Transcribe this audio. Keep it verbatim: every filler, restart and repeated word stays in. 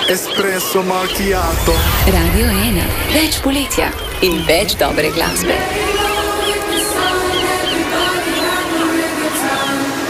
espresso macchiato. Radio ena, več poletja in več dobre glasbe.